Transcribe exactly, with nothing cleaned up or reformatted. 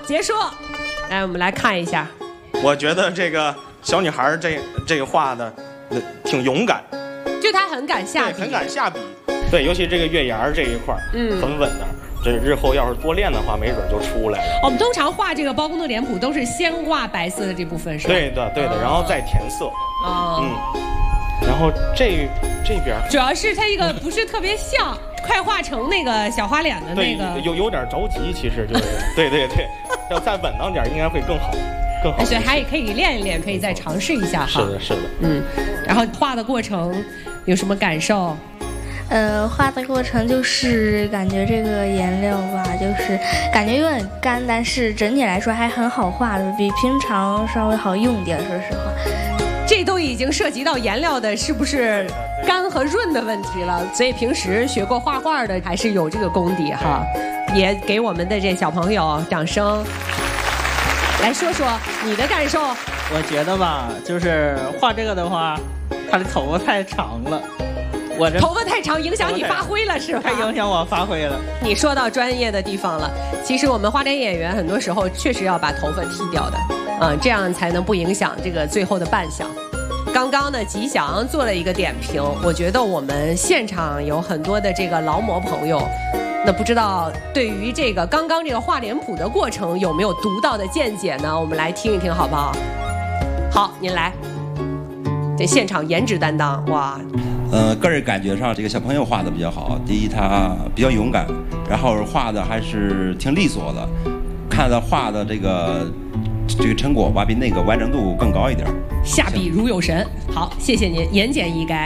结束。来，我们来看一下。 我觉得这个小女孩这这个画的，呃，挺勇敢， 就她很敢下笔， 很敢下笔。对，尤其这个月牙这一块，嗯，很稳的。这日后要是多练的话，没准就出来了。 我们通常画这个包公的脸谱都是先画白色的这部分，是吧？ 对的，对的，然后再填色。哦，嗯。然后这这边主要是它一个不是特别像，快画成那个小花脸的那个， 有有点着急，其实就是，对对对，要再稳当点应该会更好，更好。 所以还可以练一练，可以再尝试一下哈。 是的，是的， 嗯。然后画的过程有什么感受？ 呃，画的过程就是感觉这个颜料吧，就是感觉有点干，但是整体来说还很好画的，比平常稍微好用点，说实话。 这都已经涉及到颜料的是不是干和润的问题了，所以平时学过画画的还是有这个功底哈，也给我们的这小朋友掌声。来说说你的感受。 我觉得吧，就是画这个的话，他的头发太长了。我这头发太长影响你发挥了是吧？ 太影响我发挥了。 你说到专业的地方了，其实我们花脸演员很多时候确实要把头发剃掉的，嗯，这样才能不影响这个最后的扮相。刚刚呢，吉祥做了一个点评，我觉得我们现场有很多的这个劳模朋友，那不知道对于这个刚刚这个画脸谱的过程有没有独到的见解呢？我们来听一听好不好？好，您来。这现场颜值担当，哇！ 呃，个人感觉上，这个小朋友画的比较好。第一，他比较勇敢，然后画的还是挺利索的，看他画的这个这个成果吧，比那个完整度更高一点。 下笔如有神。好，谢谢您，言简意赅。